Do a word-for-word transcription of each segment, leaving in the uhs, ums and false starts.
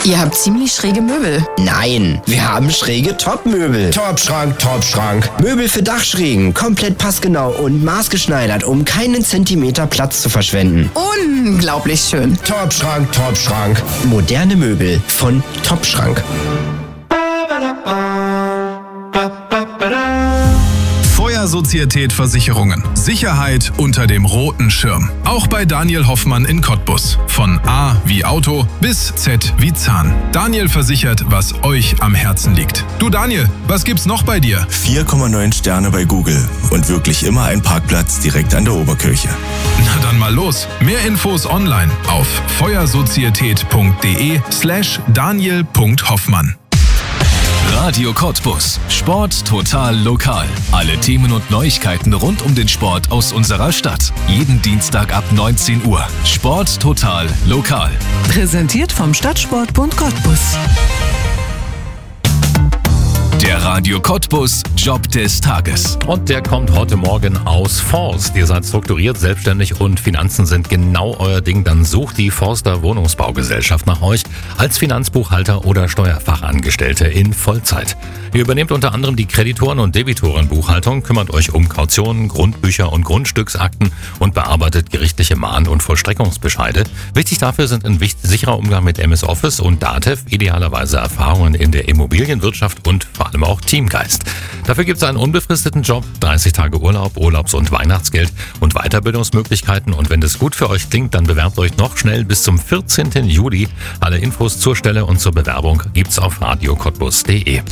Ihr habt ziemlich schräge Möbel. Nein, wir haben schräge Top-Möbel. Top-Schrank, Top-Schrank. Möbel für Dachschrägen, komplett passgenau und maßgeschneidert, um keinen Zentimeter Platz zu verschwenden. Unglaublich schön. Top-Schrank, Top-Schrank. Moderne Möbel von Top-Schrank. Feuersozietät Versicherungen. Sicherheit unter dem roten Schirm. Auch bei Daniel Hoffmann in Cottbus. Von A wie Auto bis Z wie Zahn. Daniel versichert, was euch am Herzen liegt. Du Daniel, was gibt's noch bei dir? vier Komma neun Sterne bei Google und wirklich immer ein Parkplatz direkt an der Oberkirche. Na dann mal los. Mehr Infos online auf feuersozietät.de slash daniel.hoffmann. Radio Cottbus. Sport total lokal. Alle Themen und Neuigkeiten rund um den Sport aus unserer Stadt. Jeden Dienstag ab neunzehn Uhr. Sport total lokal. Präsentiert vom Stadtsportbund Cottbus. Der Radio Cottbus Job des Tages. Und der kommt heute Morgen aus Forst. Ihr seid strukturiert, selbstständig und Finanzen sind genau euer Ding. Dann sucht die Forster Wohnungsbaugesellschaft nach euch als Finanzbuchhalter oder Steuerfachangestellte in Vollzeit. Ihr übernehmt unter anderem die Kreditoren- und Debitorenbuchhaltung, kümmert euch um Kautionen, Grundbücher und Grundstücksakten und bearbeitet gerichtliche Mahn- und Vollstreckungsbescheide. Wichtig dafür sind ein sicherer Umgang mit M S Office und DATEV, idealerweise Erfahrungen in der Immobilienwirtschaft und vor allem auch Teamgeist. Dafür gibt es einen unbefristeten Job, dreißig Tage Urlaub, Urlaubs- und Weihnachtsgeld und Weiterbildungsmöglichkeiten. Und wenn das gut für euch klingt, dann bewerbt euch noch schnell bis zum vierzehnten Juli. Alle Infos zur Stelle und zur Bewerbung gibt's auf radio cottbus punkt de.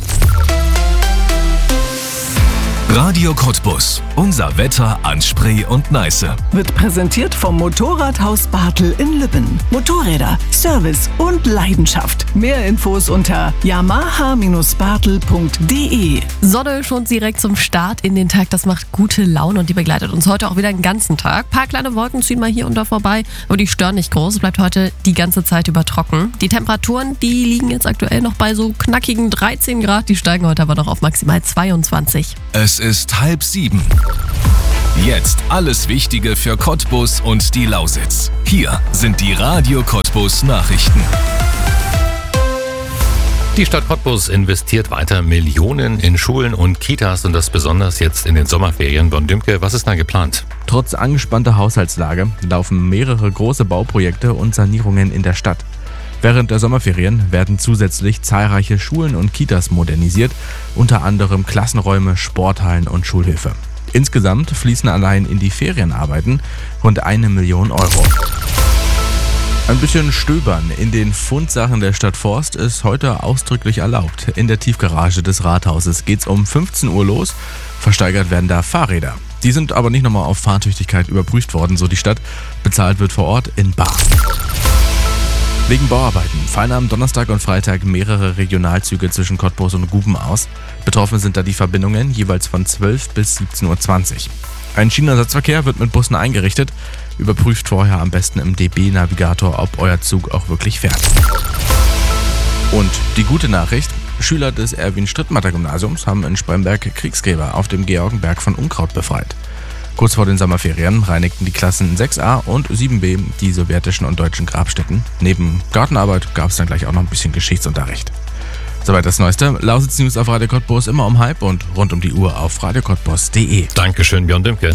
Radio Cottbus. Unser Wetter an Spree und Neiße. Wird präsentiert vom Motorradhaus Bartel in Lübben. Motorräder, Service und Leidenschaft. Mehr Infos unter yamaha Bindestrich bartel punkt de. Sonne schon direkt zum Start in den Tag. Das macht gute Laune und die begleitet uns heute auch wieder den ganzen Tag. Ein paar kleine Wolken ziehen mal hier und da vorbei, aber die stören nicht groß. Es bleibt heute die ganze Zeit über trocken. Die Temperaturen, die liegen jetzt aktuell noch bei so knackigen dreizehn Grad. Die steigen heute aber noch auf maximal zweiundzwanzig. Es ist halb sieben. Jetzt alles Wichtige für Cottbus und die Lausitz. Hier sind die Radio Cottbus Nachrichten. Die Stadt Cottbus investiert weiter Millionen in Schulen und Kitas und das besonders jetzt in den Sommerferien. Von Dümke, was ist da geplant? Trotz angespannter Haushaltslage laufen mehrere große Bauprojekte und Sanierungen in der Stadt. Während der Sommerferien werden zusätzlich zahlreiche Schulen und Kitas modernisiert, unter anderem Klassenräume, Sporthallen und Schulhöfe. Insgesamt fließen allein in die Ferienarbeiten rund eine Million Euro. Ein bisschen stöbern in den Fundsachen der Stadt Forst ist heute ausdrücklich erlaubt. In der Tiefgarage des Rathauses geht's um fünfzehn Uhr los. Versteigert werden da Fahrräder. Die sind aber nicht nochmal auf Fahrtüchtigkeit überprüft worden, so die Stadt. Bezahlt wird vor Ort in bar. Wegen Bauarbeiten fallen am Donnerstag und Freitag mehrere Regionalzüge zwischen Cottbus und Guben aus. Betroffen sind da die Verbindungen jeweils von zwölf bis siebzehn Uhr zwanzig. Ein Schienenersatzverkehr wird mit Bussen eingerichtet. Überprüft vorher am besten im D B-Navigator, ob euer Zug auch wirklich fährt. Und die gute Nachricht: Schüler des Erwin-Strittmatter-Gymnasiums haben in Spremberg Kriegsgräber auf dem Georgenberg von Unkraut befreit. Kurz vor den Sommerferien reinigten die Klassen sechs a und sieben b die sowjetischen und deutschen Grabstätten. Neben Gartenarbeit gab es dann gleich auch noch ein bisschen Geschichtsunterricht. Soweit das Neueste. Lausitz News auf Radio Cottbus immer um halb und rund um die Uhr auf radio cottbus punkt de. Dankeschön, Björn Dümke.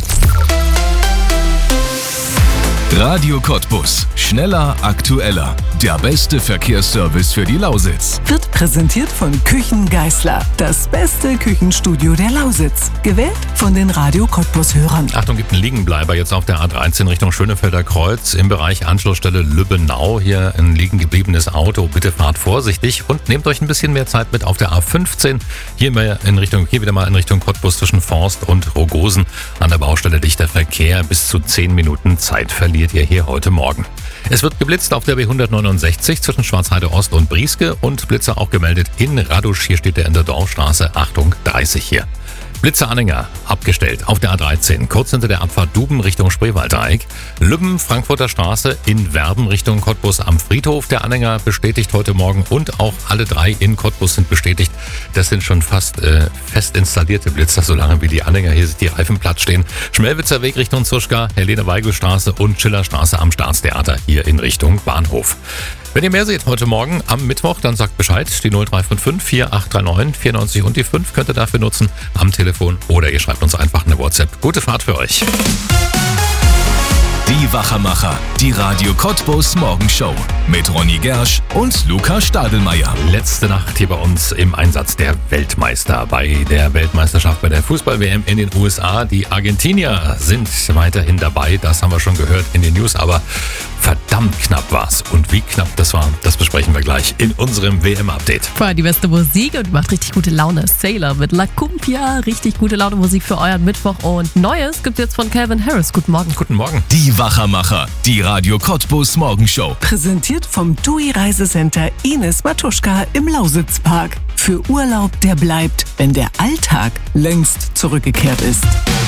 Radio Cottbus. Schneller, aktueller. Der beste Verkehrsservice für die Lausitz. Wird präsentiert von Küchen Geißler. Das beste Küchenstudio der Lausitz. Gewählt von den Radio Cottbus-Hörern. Achtung, gibt einen Liegenbleiber jetzt auf der A dreizehn Richtung Schönefelder Kreuz im Bereich Anschlussstelle Lübbenau. Hier ein liegen gebliebenes Auto. Bitte fahrt vorsichtig und nehmt euch ein bisschen mehr Zeit mit auf der A fünfzehn. Hier, mehr in Richtung, hier wieder mal in Richtung Cottbus zwischen Forst und Rogosen. An der Baustelle dichter Verkehr. Bis zu zehn Minuten Zeit verliert ihr hier heute Morgen. Es wird geblitzt auf der B hundertneunundsechzig zwischen Schwarzheide Ost und Brieske und Blitzer auch gemeldet in Radusch. Hier steht der in der Dorfstraße. Achtung, dreißig hier. Blitzer-Anhänger abgestellt auf der A dreizehn, kurz hinter der Abfahrt Duben Richtung Spreewaldeck. Lübben, Frankfurter Straße in Werben Richtung Cottbus am Friedhof. Der Anhänger bestätigt heute Morgen und auch alle drei in Cottbus sind bestätigt. Das sind schon fast äh, fest installierte Blitzer, solange wie die Anhänger hier die Reifen platt stehen. Schmelwitzer Weg Richtung Zuschka, Helene-Weigel-Straße und Schillerstraße am Staatstheater hier in Richtung Bahnhof. Wenn ihr mehr seht heute Morgen am Mittwoch, dann sagt Bescheid. Die null drei fünf fünf vier acht drei neun vier neun und die fünf könnt ihr dafür nutzen am Telefon oder ihr schreibt uns einfach eine WhatsApp. Gute Fahrt für euch. Die Wachermacher, die Radio Cottbus Morgenshow mit Ronny Gersch und Luca Stadelmeier. Letzte Nacht hier bei uns im Einsatz der Weltmeister bei der Weltmeisterschaft bei der Fußball-W M in den U S A. Die Argentinier sind weiterhin dabei, das haben wir schon gehört in den News, aber verdammt knapp war's. Und wie knapp das war, das besprechen wir gleich in unserem W M-Update. Vorher die beste Musik und macht richtig gute Laune. Sailor mit La Cumbia, richtig gute Laune Musik für euren Mittwoch. Und Neues gibt's jetzt von Calvin Harris. Guten Morgen. Guten Morgen. Die Wachermacher, die Radio Cottbus Morgenshow. Präsentiert vom T U I Reisecenter Ines Matuschka im Lausitzpark. Für Urlaub, der bleibt, wenn der Alltag längst zurückgekehrt ist.